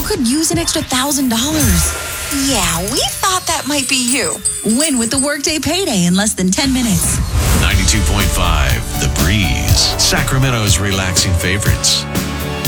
could use an extra $1,000. Yeah, we thought that might be you. Win with the Workday Payday in less than 10 minutes. 92.5 The Breeze, Sacramento's relaxing favorites.